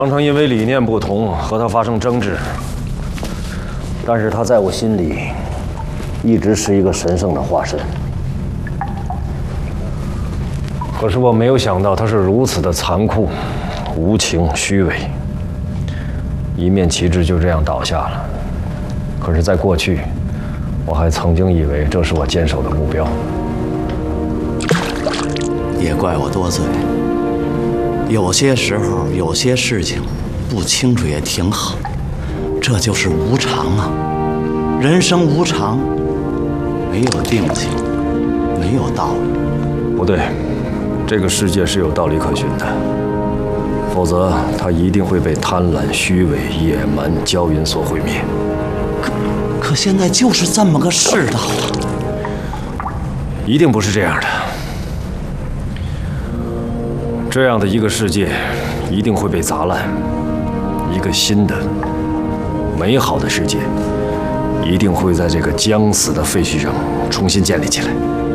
常常因为理念不同和他发生争执，但是他在我心里一直是一个神圣的化身。可是我没有想到他是如此的残酷、无情、虚伪，一面旗帜就这样倒下了。可是，在过去，我还曾经以为这是我坚守的目标。 也怪我多嘴。有些时候，有些事情不清楚也挺好，这就是无常啊。人生无常，没有定性，没有道理。 不对，这个世界是有道理可循的，否则它一定会被贪婪、虚伪、野蛮、骄淫所毁灭。 可现在就是这么个世道啊！ 一定不是这样的。这样的一个世界，一定会被砸烂；一个新的、美好的世界，一定会在这个将死的废墟上重新建立起来。